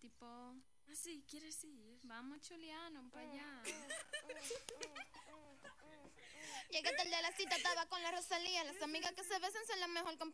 tipo... Ah, sí, ¿quieres ir? Vamos, Chuliano, para allá. Llegué tarde a la cita, estaba con la Rosalía. Las amigas que se besan son la mejor compañía.